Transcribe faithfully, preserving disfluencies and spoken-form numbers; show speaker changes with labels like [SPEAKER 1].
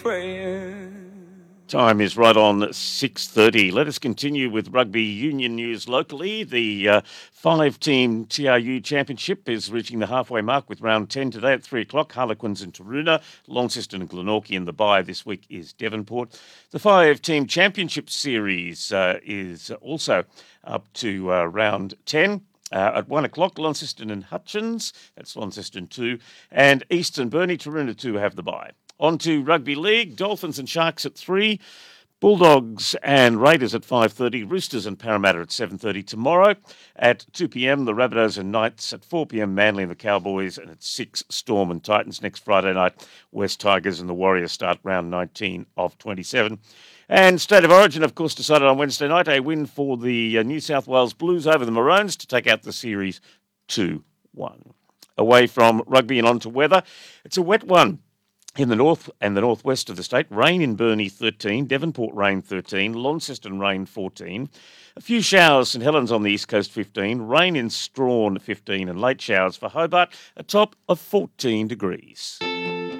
[SPEAKER 1] Time is right on six thirty. Let us continue with rugby union news locally. The uh, five-team T R U Championship is reaching the halfway mark with round ten today at three o'clock. Harlequins and Taroona, Launceston and Glenorchy, and the bye this week is Devonport. The five-team Championship Series uh, is also up to uh, round ten. Uh, at one o'clock, Launceston and Hutchins, that's Launceston two, and Eastern Burnie, Taroona two have the bye. On to Rugby League, Dolphins and Sharks at three, Bulldogs and Raiders at five thirty, Roosters and Parramatta at seven thirty tomorrow. At two p.m, the Rabbitohs and Knights. At four p.m, Manly and the Cowboys. And at six, Storm and Titans. Next Friday night, West Tigers and the Warriors start round nineteen of twenty-seven. And State of Origin, of course, decided on Wednesday night, a win for the uh, New South Wales Blues over the Maroons to take out the series two one. Away from rugby and on to weather. It's a wet one. In the north and the northwest of the state, rain in Burnie thirteen, Devonport rain thirteen, Launceston rain fourteen, a few showers St Helens on the east coast fifteen, rain in Strawn fifteen, and late showers for Hobart, a top of fourteen degrees.